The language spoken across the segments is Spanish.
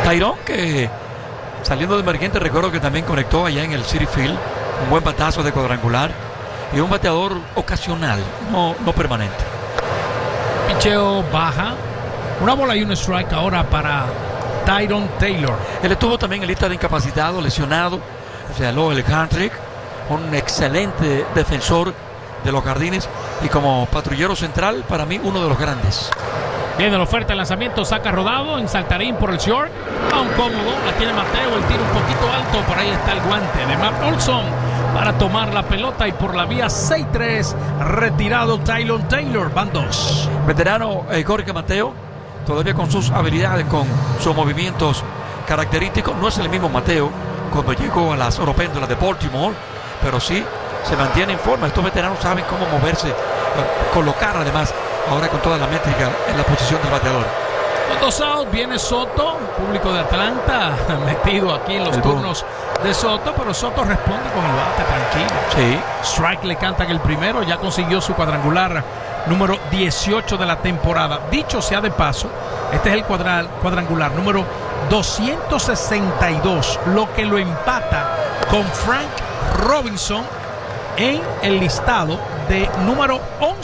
Tyrone, que saliendo de emergente, recuerdo que también conectó allá en el Citi Field, un buen batazo de cuadrangular, y un bateador ocasional, no permanente. Picheo baja, una bola y un strike ahora para Tyrone Taylor. Él estuvo también en lista de incapacitado, lesionado, se aló el Handrick, un excelente defensor de los Jardines, y como patrullero central, para mí uno de los grandes. Viene la oferta de lanzamiento, saca rodado en saltarín por el short, va un cómodo, la tiene Mateo, el tiro un poquito alto, por ahí está el guante de Matt Olson para tomar la pelota, y por la vía 6-3 retirado Tyrone Taylor. Van dos. Veterano Jorge Mateo, todavía con sus habilidades, con sus movimientos característicos. No es el mismo Mateo cuando llegó a las Oropéndolas de Baltimore, pero sí se mantiene en forma. Estos veteranos saben cómo moverse, colocar además ahora con toda la métrica en la posición del bateador. Con 2 outs viene Soto, público de Atlanta metido aquí en los turnos de Soto, pero Soto responde con el bate tranquilo. Sí. Strike le cantan el primero, ya consiguió su cuadrangular número 18 de la temporada. Dicho sea de paso, este es el cuadrangular número 262, lo que lo empata con Frank Robinson en el listado de número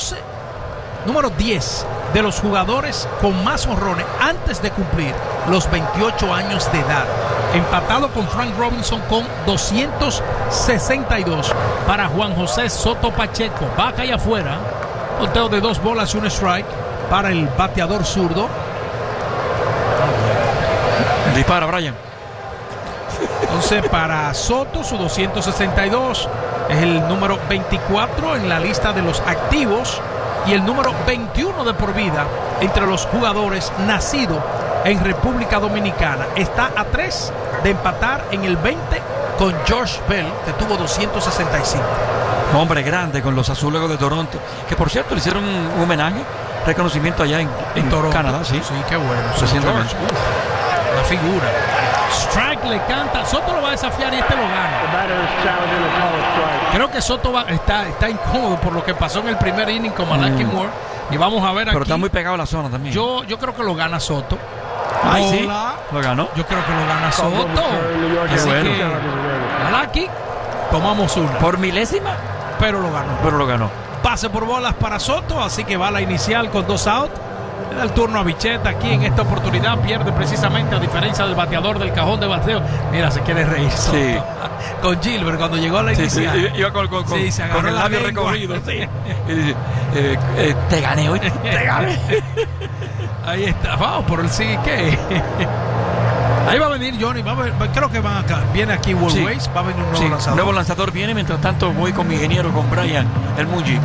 10 de los jugadores con más honrones antes de cumplir los 28 años de edad. Empatado con Frank Robinson con 262 para Juan José Soto Pacheco. Baja y afuera. Conteo de 2 bolas y un strike para el bateador zurdo. Dispara, Brian. Entonces, para Soto, su 262 es el número 24 en la lista de los activos y el número 21 de por vida entre los jugadores nacidos en República Dominicana. Está a 3 de empatar en el 20 con George Bell, que tuvo 265. Hombre grande con los Azulejos de Toronto, que por cierto le hicieron un homenaje, reconocimiento allá en Toronto, Canadá. Sí, qué bueno. Recientemente. La figura. Strike le canta. Soto lo va a desafiar y este lo gana. Creo que Soto está incómodo por lo que pasó en el primer inning con Malaki Moore. Y vamos a ver aquí. Pero está muy pegado a la zona también. Yo creo que lo gana Soto. Ay, sí, lo ganó. Yo creo que lo gana Soto. Así bueno. Que Malaki, tomamos una. Por milésima, pero lo ganó. Pase por bolas para Soto, así que va la inicial con 2 outs. Le da el turno a Bichette aquí en esta oportunidad. Pierde precisamente, a diferencia del bateador del cajón de bateo. Mira, se quiere reír Soto. Sí. Con Gilbert cuando llegó a la inicial. Sí, iba con el labio recorrido. Sí. Te gané hoy. Te gané. Ahí está. Vamos por el sí que. Ahí va a venir Johnny. Creo que van acá. Viene aquí World Ways. Va a venir un nuevo lanzador. Un nuevo lanzador viene. Mientras tanto voy con mi ingeniero, con Brian, el Muji.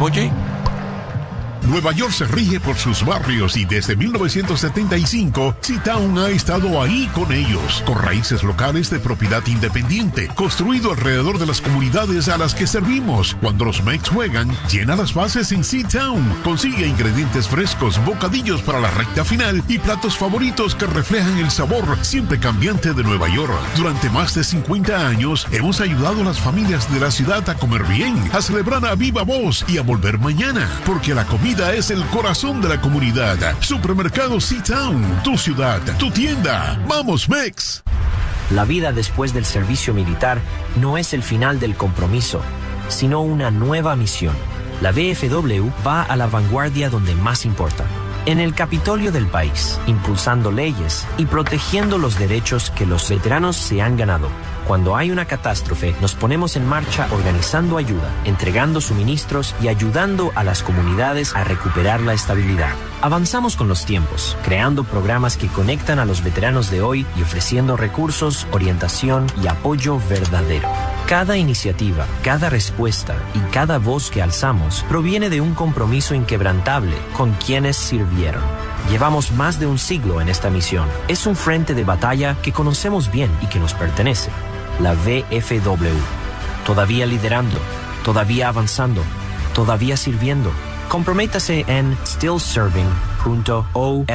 Nueva York se rige por sus barrios y desde 1975 C-Town ha estado ahí con ellos, con raíces locales de propiedad independiente, construido alrededor de las comunidades a las que servimos. Cuando los Mex juegan, llena las bases en C-Town, consigue ingredientes frescos, bocadillos para la recta final y platos favoritos que reflejan el sabor siempre cambiante de Nueva York. Durante más de 50 años hemos ayudado a las familias de la ciudad a comer bien, a celebrar a viva voz y a volver mañana, porque la comida es el corazón de la comunidad. Supermercado C-Town, tu ciudad, tu tienda. ¡Vamos, Mex! La vida después del servicio militar no es el final del compromiso, sino una nueva misión. La VFW va a la vanguardia donde más importa. En el Capitolio del país, impulsando leyes y protegiendo los derechos que los veteranos se han ganado. Cuando hay una catástrofe, nos ponemos en marcha organizando ayuda, entregando suministros y ayudando a las comunidades a recuperar la estabilidad. Avanzamos con los tiempos, creando programas que conectan a los veteranos de hoy y ofreciendo recursos, orientación y apoyo verdadero. Cada iniciativa, cada respuesta y cada voz que alzamos proviene de un compromiso inquebrantable con quienes sirvieron. Llevamos más de un siglo en esta misión. Es un frente de batalla que conocemos bien y que nos pertenece. La VFW. Todavía liderando, todavía avanzando, todavía sirviendo. Comprométase en stillserving.org.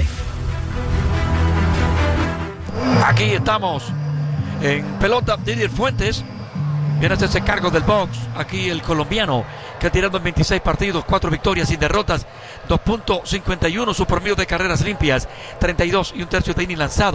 Aquí estamos en pelota. Didier Fuentes viene a hacerse cargo del box. Aquí el colombiano que ha tirado en 26 partidos, 4 victorias sin derrotas, 2.51 su promedio de carreras limpias, 32 1/3 de inning lanzado.